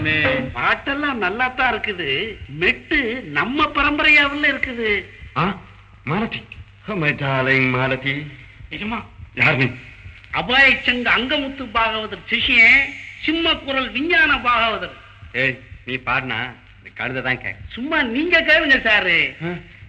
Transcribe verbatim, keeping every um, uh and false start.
பாட்டெல்லாம் நல்லா தான் இருக்குது. மெட்டு நம்ம பரம்பரையாவில் இருக்குது. மாலதி, மாலதி யாரு? அபாய சங்க அங்கமுத்து பாகவதர் சிஷியன், சிம்ம குரல் விஞ்ஞான பாகவதர். ஏய், நீ பாடினா இந்த கழுதை தான் கேட்க. சும்மா நீங்க கேளுங்க சாரு.